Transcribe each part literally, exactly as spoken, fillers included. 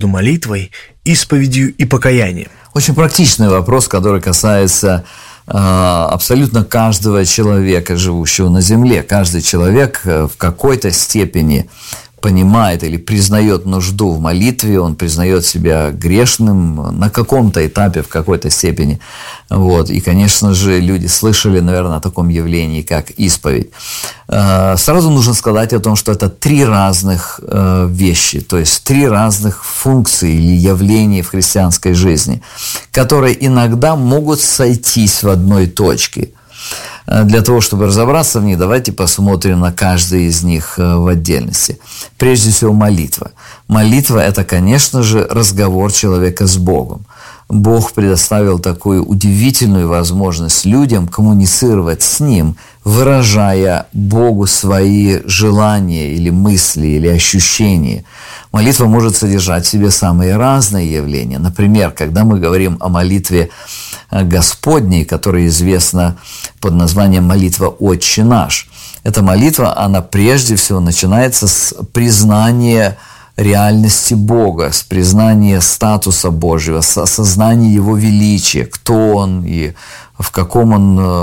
молитвой, исповедью и покаянием? Очень практичный вопрос, который касается э, абсолютно каждого человека, живущего на земле. Каждый человек в какой-то степени понимает или признает нужду в молитве, он признает себя грешным на каком-то этапе, в какой-то степени. Вот. И, конечно же, люди слышали, наверное, о таком явлении, как исповедь. Сразу нужно сказать о том, что это три разных вещи, то есть три разных функции или явления в христианской жизни, которые иногда могут сойтись в одной точке. Для того, чтобы разобраться в них, давайте посмотрим на каждый из них в отдельности. Прежде всего, молитва. Молитва – это, конечно же, разговор человека с Богом. Бог предоставил такую удивительную возможность людям коммуницировать с Ним, выражая Богу свои желания или мысли, или ощущения. Молитва может содержать в себе самые разные явления. Например, когда мы говорим о молитве Господней, которая известна под названием молитва «Отче наш». Эта молитва, она прежде всего начинается с признания реальности Бога, с признания статуса Божьего, с осознания Его величия, кто Он и в каком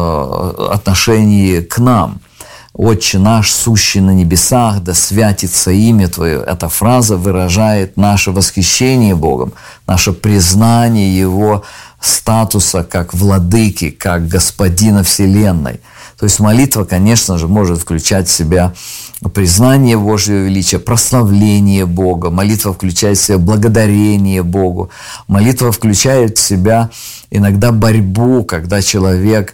Он отношении к нам. «Отче наш, сущий на небесах, да святится имя Твое». Эта фраза выражает наше восхищение Богом, наше признание Его статуса как владыки, как господина Вселенной. То есть молитва, конечно же, может включать в себя признание Божьего величия, прославление Бога. Молитва включает в себя благодарение Богу. Молитва включает в себя иногда борьбу, когда человек,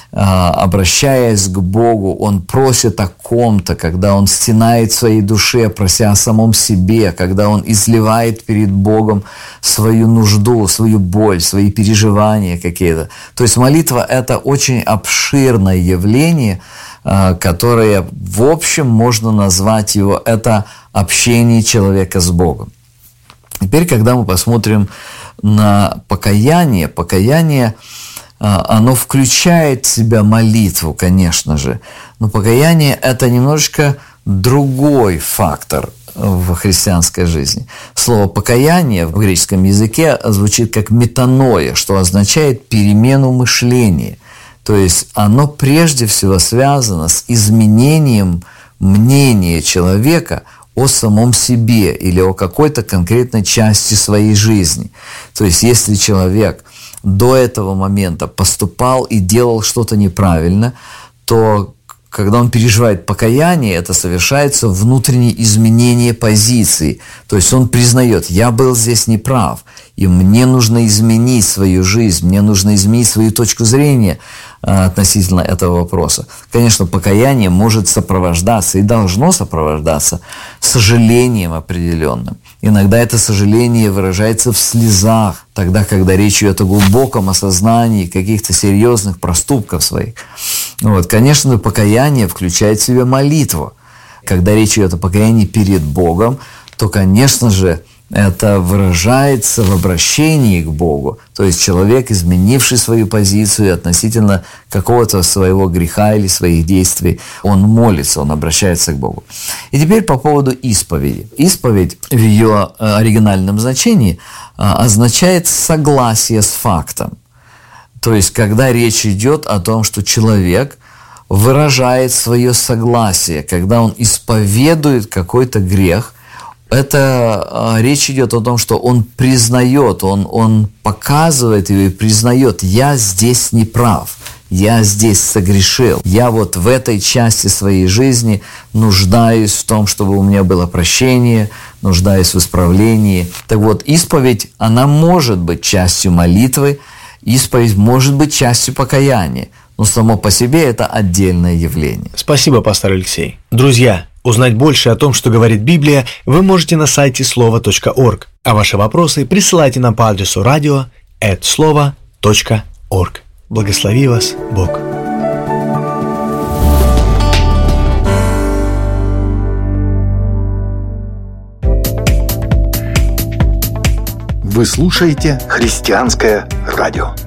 обращаясь к Богу, он просит о ком-то, когда он стенает в своей душе, прося о самом себе, когда он изливает перед Богом свою нужду, свою боль, свои переживания какие-то. То есть молитва – это очень обширное явление, которое, в общем, можно назвать его, это общение человека с Богом. Теперь, когда мы посмотрим на покаяние, покаяние, оно включает в себя молитву, конечно же, но покаяние – это немножечко другой фактор в христианской жизни. Слово «покаяние» в греческом языке звучит как метаноя, что означает перемену мышления. То есть оно прежде всего связано с изменением мнения человека о самом себе или о какой-то конкретной части своей жизни. То есть если человек до этого момента поступал и делал что-то неправильно, то когда он переживает покаяние, это совершается внутреннее изменение позиции. То есть он признает: я был здесь неправ, и мне нужно изменить свою жизнь, мне нужно изменить свою точку зрения относительно этого вопроса. Конечно, покаяние может сопровождаться и должно сопровождаться сожалением определенным. Иногда это сожаление выражается в слезах, тогда, когда речь идет о глубоком осознании каких-то серьезных проступков своих. Вот. Конечно, покаяние включает в себя молитву. Когда речь идет о покаянии перед Богом, то, конечно же, это выражается в обращении к Богу. То есть человек, изменивший свою позицию относительно какого-то своего греха или своих действий, он молится, он обращается к Богу. И теперь по поводу исповеди. Исповедь в ее оригинальном значении означает согласие с фактом. То есть когда речь идет о том, что человек выражает свое согласие, когда он исповедует какой-то грех, это речь идет о том, что он признает, он, он показывает и признает: я здесь не прав, я здесь согрешил, я вот в этой части своей жизни нуждаюсь в том, чтобы у меня было прощение, нуждаюсь в исправлении. Так вот, исповедь, она может быть частью молитвы, исповедь может быть частью покаяния, но само по себе это отдельное явление. Спасибо, пастор Алексей. Друзья, узнать больше о том, что говорит Библия, вы можете на сайте слова точка орг, а ваши вопросы присылайте нам по адресу радио эт слова точка орг. Благослови вас Бог. Вы слушаете «Христианское радио».